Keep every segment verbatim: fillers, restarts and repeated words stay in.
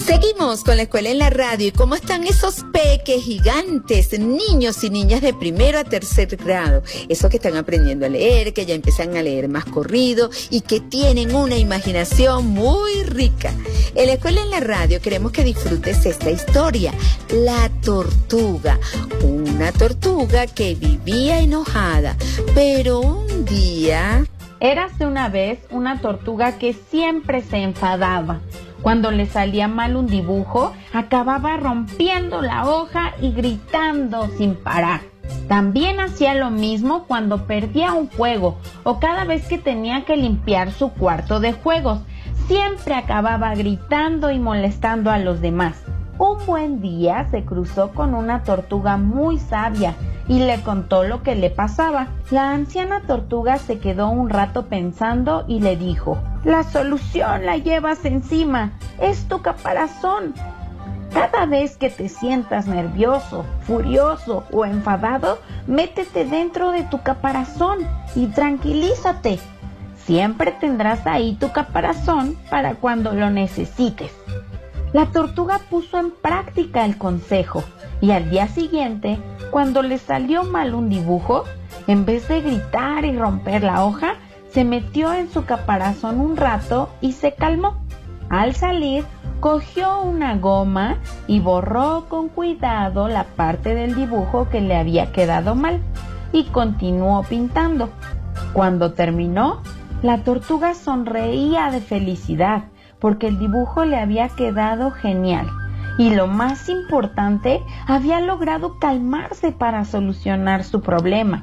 Seguimos con la escuela en la radio. ¿Y cómo están esos peques gigantes, niños y niñas de primero a tercer grado? Esos que están aprendiendo a leer, que ya empiezan a leer más corrido y que tienen una imaginación muy rica. En la escuela en la radio queremos que disfrutes esta historia. La tortuga. Una tortuga que vivía enojada, pero un día... Érase una vez una tortuga que siempre se enfadaba. Cuando le salía mal un dibujo, acababa rompiendo la hoja y gritando sin parar. También hacía lo mismo cuando perdía un juego o cada vez que tenía que limpiar su cuarto de juegos. Siempre acababa gritando y molestando a los demás. Un buen día se cruzó con una tortuga muy sabia y le contó lo que le pasaba. La anciana tortuga se quedó un rato pensando y le dijo: «La solución la llevas encima, es tu caparazón. Cada vez que te sientas nervioso, furioso o enfadado, métete dentro de tu caparazón y tranquilízate. Siempre tendrás ahí tu caparazón para cuando lo necesites». La tortuga puso en práctica el consejo y al día siguiente, cuando le salió mal un dibujo, en vez de gritar y romper la hoja, se metió en su caparazón un rato y se calmó. Al salir, cogió una goma y borró con cuidado la parte del dibujo que le había quedado mal y continuó pintando. Cuando terminó, la tortuga sonreía de felicidad porque el dibujo le había quedado genial. Y lo más importante, había logrado calmarse para solucionar su problema.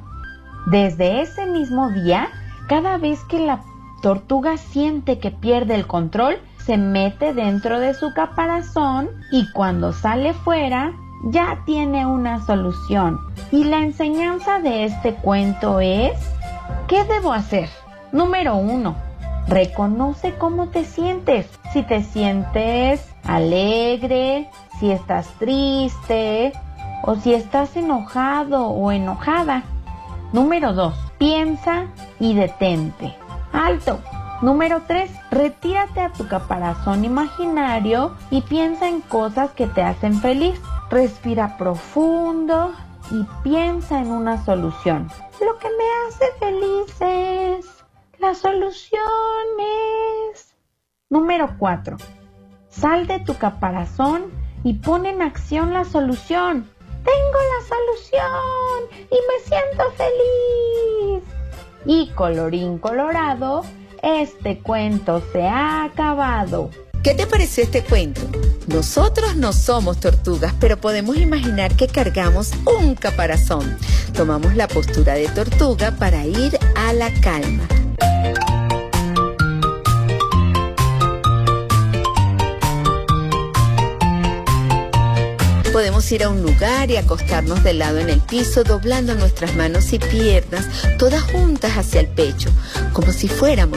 Desde ese mismo día, cada vez que la tortuga siente que pierde el control, se mete dentro de su caparazón y cuando sale fuera, ya tiene una solución. Y la enseñanza de este cuento es: ¿qué debo hacer? Número uno, reconoce cómo te sientes. Si te sientes alegre, si estás triste o si estás enojado o enojada. Número dos, piensa y detente. ¡Alto! Número tres, retírate a tu caparazón imaginario y piensa en cosas que te hacen feliz. Respira profundo y piensa en una solución. Lo que me hace feliz es... La solución es... Número cuatro. Sal de tu caparazón y pon en acción la solución. ¡Tengo la solución! ¡Y me siento feliz! Y colorín colorado, este cuento se ha acabado. ¿Qué te pareció este cuento? Nosotros no somos tortugas, pero podemos imaginar que cargamos un caparazón. Tomamos la postura de tortuga para ir a la calma. Podemos ir a un lugar y acostarnos de lado en el piso, doblando nuestras manos y piernas, todas juntas hacia el pecho, como si fuéramos